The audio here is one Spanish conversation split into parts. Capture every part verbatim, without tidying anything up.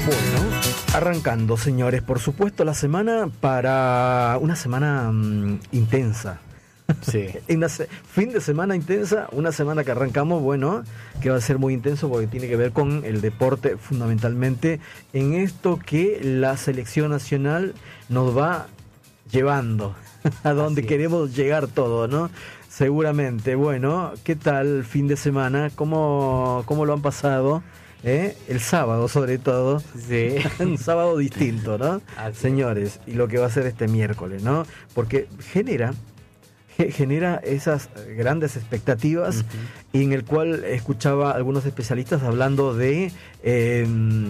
Bueno, arrancando, señores, por supuesto, la semana para una semana um, intensa. Sí. Una se- fin de semana intensa, una semana que arrancamos, bueno, que va a ser muy intenso porque tiene que ver con el deporte fundamentalmente, en esto que la selección nacional nos va llevando a donde Así es. queremos llegar todo, ¿no? Seguramente. Bueno, ¿qué tal fin de semana? ¿Cómo, cómo lo han pasado? ¿Eh? El sábado, sobre todo. Sí. Un sábado distinto, ¿no? Así Señores, y lo que va a ser este miércoles, ¿no? Porque genera ge- genera esas grandes expectativas, Ujú. y en el cual escuchaba a algunos especialistas hablando de eh,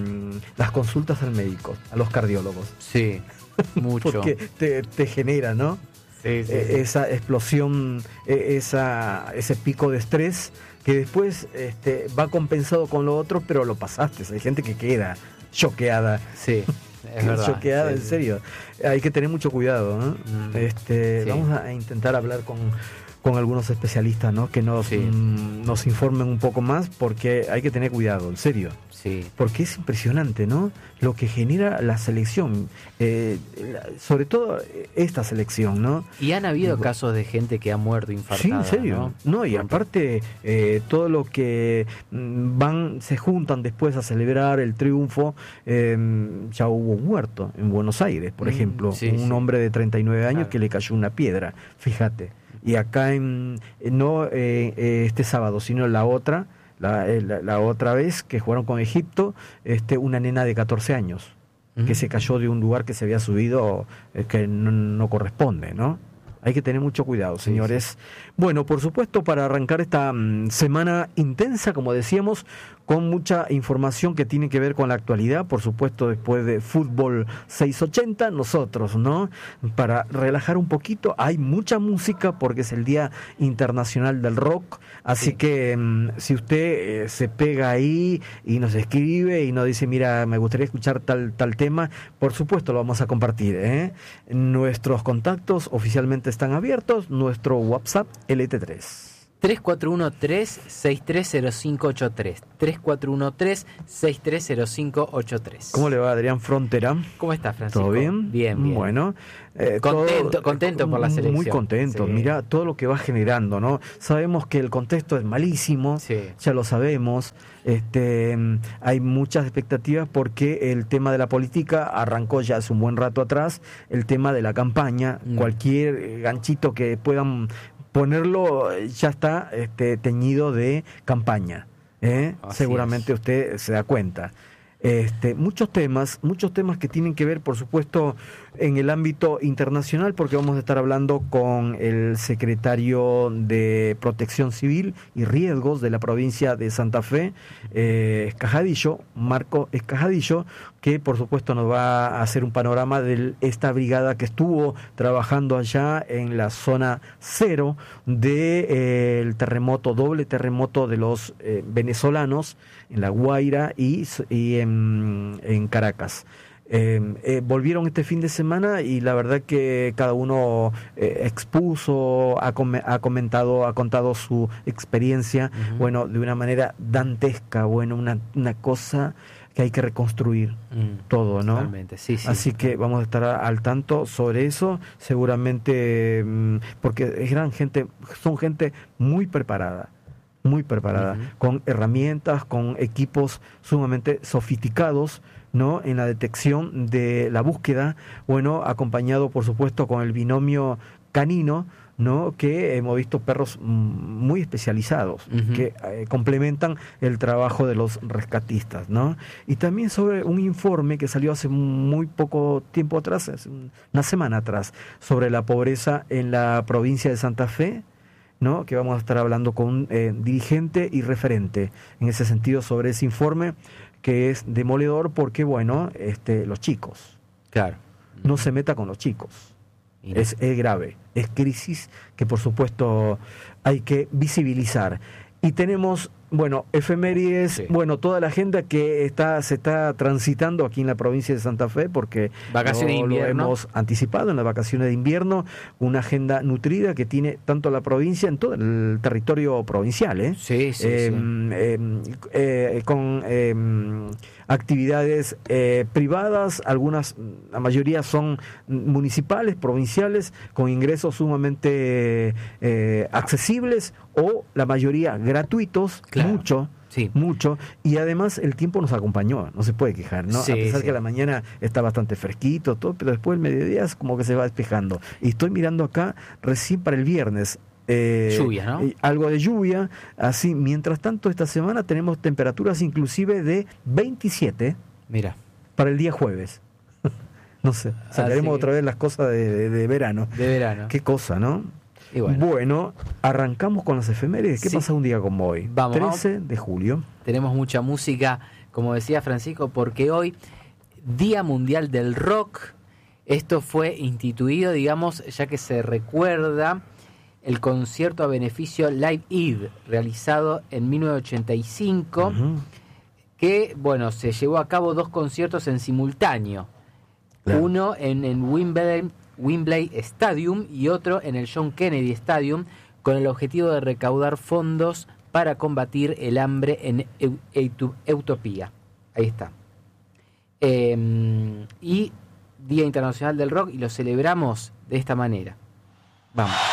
las consultas al médico, a los cardiólogos. Sí, mucho. Porque te, te genera, ¿no? Sí, sí, Eh, sí. esa explosión, eh, esa, ese pico de estrés que después este, va compensado con lo otro, pero lo pasaste. Hay gente que queda choqueada. Sí, es verdad. Choqueada, Sí, en sí. serio. Hay que tener mucho cuidado, ¿no? Mm, Este, sí. Vamos a intentar hablar con, con algunos especialistas, ¿no? Que nos, Sí. mm, nos informen un poco más, porque hay que tener cuidado, en serio. Sí, Porque es impresionante, ¿no? Lo que genera la selección, eh, la- sobre todo esta selección, ¿no? y han habido Digo- casos de gente que ha muerto infartada. Sí, en serio. ¿no? No, y aparte, eh, todo lo que mm, van, se juntan después a celebrar el triunfo, eh, ya hubo un muerto en Buenos Aires, por Mm, ejemplo, sí, un sí. hombre de treinta y nueve años Claro. que le cayó una piedra, fíjate. Y acá, en, en- no eh, eh, este sábado, sino la otra, la, eh, la, la otra vez que jugaron con Egipto, este, una nena de catorce años que Mm. se cayó de un lugar que se había subido, eh, que no, no corresponde, ¿no? Hay que tener mucho cuidado, Sí, señores. Bueno, por supuesto, para arrancar esta mm, semana intensa, como decíamos, con mucha información que tiene que ver con la actualidad, por supuesto, después de Fútbol seiscientos ochenta, nosotros, ¿no? Para relajar un poquito, hay mucha música porque es el Día Internacional del Rock, así Sí. que mm, si usted eh, se pega ahí y nos escribe y nos dice, mira, me gustaría escuchar tal, tal tema, por supuesto lo vamos a compartir, ¿eh? Nuestros contactos oficialmente están abiertos, nuestro WhatsApp L T tres. tres cuatro uno tres seis tres cero cinco ocho tres. tres cuatro uno tres seis tres cero cinco ocho tres. ¿Cómo le va, Adrián Frontera? ¿Cómo está, Francisco? ¿Todo bien? Bien, bien. Bueno, eh, Contento- todo- contento por la selección. Muy contento. Sí. Mira todo lo que va generando, ¿no? Sabemos que el contexto es malísimo, Sí. ya lo sabemos. Este, mm, hay muchas expectativas porque el tema de la política arrancó ya hace un buen rato atrás. El tema de la campaña, Mm. cualquier eh, ganchito que puedan ponerlo eh, ya está este, teñido de campaña. ¿eh? Así Seguramente es. usted se da cuenta. Este, muchos temas, muchos temas que tienen que ver, por supuesto, en el ámbito internacional, porque vamos a estar hablando con el secretario de Protección Civil y Riesgos de la provincia de Santa Fe, eh, Escajadillo, Marco Escajadillo, que por supuesto nos va a hacer un panorama de esta brigada que estuvo trabajando allá en la zona cero del terremoto, doble terremoto de los eh, venezolanos en La Guaira y, y en, en Caracas. Eh, eh, volvieron este fin de semana y la verdad que cada uno eh, expuso, ha, com- ha comentado, ha contado su experiencia, Ujú. bueno, de una manera dantesca, bueno, una, una cosa que hay que reconstruir Mm, todo, ¿no? Totalmente, sí, sí. Así que vamos a estar a- al tanto sobre eso, seguramente, mm, porque es gran gente, son gente muy preparada, muy preparada, Ujú. con herramientas, con equipos sumamente sofisticados, ¿no? En la detección de la búsqueda, bueno, acompañado por supuesto con el binomio canino, ¿no? Que hemos visto perros mm, muy especializados, Ujú. que eh, complementan el trabajo de los rescatistas, ¿no? Y también sobre un informe que salió hace muy poco tiempo atrás, hace un- una semana atrás, sobre la pobreza en la provincia de Santa Fe, ¿no? Que vamos a estar hablando con un eh, dirigente y referente en ese sentido sobre ese informe, que es demoledor porque, bueno, este, los chicos, Claro. no se meta con los chicos. Y no. Es, es grave, es crisis que por supuesto hay que visibilizar. Y tenemos Bueno, efemérides, Sí. bueno, toda la agenda que está se está transitando aquí en la provincia de Santa Fe, porque Vacaciones lo, de invierno. lo hemos anticipado en las vacaciones de invierno, una agenda nutrida que tiene tanto la provincia, en todo el territorio provincial, ¿eh? Sí, sí, Eh, sí. eh, eh, con eh, actividades eh, privadas, algunas, la mayoría son municipales, provinciales, con ingresos sumamente eh, accesibles, o la mayoría gratuitos, Claro. mucho, Sí. mucho, y además el tiempo nos acompañó, no se puede quejar, ¿no? Sí, A pesar sí. que a la mañana está bastante fresquito, todo, pero después el mediodía es como que se va despejando. Y estoy mirando acá recién para el viernes. Eh, Lluvia, ¿no? eh, algo de lluvia, así. Mientras tanto, esta semana tenemos temperaturas inclusive de veintisiete Mira, para el día jueves. No sé, sacaremos que- otra vez las cosas de, de- de verano. de verano. Qué cosa, ¿no? Y bueno, Bueno, arrancamos con las efemérides. ¿Qué Sí. pasa un día como hoy? Vamos, trece de julio. tenemos mucha música, como decía Francisco, porque hoy, Día Mundial del Rock, esto fue instituido, digamos, ya que se recuerda el concierto a beneficio Live Aid, realizado en mil novecientos ochenta y cinco, Ujú. que, bueno, se llevó a cabo dos conciertos en simultáneo. Claro. Uno en, en Wembley, Wembley Stadium y otro en el John Kennedy Stadium, con el objetivo de recaudar fondos para combatir el hambre en Eu- Eutu- Utopía. Ahí está. Eh, y Día Internacional del Rock, y lo celebramos de esta manera. Vamos.